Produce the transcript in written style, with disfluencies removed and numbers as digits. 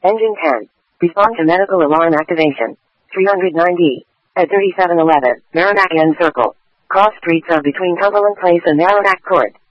Engine 10. Respond to medical alarm activation. 309D. At 3711, Merrimack End Circle. Cross streets are between Cumberland Place and Merrimack Court.